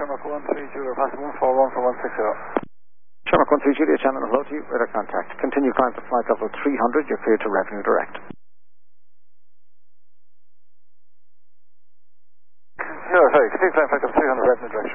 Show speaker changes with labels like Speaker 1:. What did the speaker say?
Speaker 1: Shamrock 13 Julia, passing 141 for 160.
Speaker 2: Shamrock 13 Julia, channel hello to you, radar contact. Continue climb to flight level 300, you're cleared to revenue direct.
Speaker 1: No, sorry, continue climb flight level 300, revenue direct.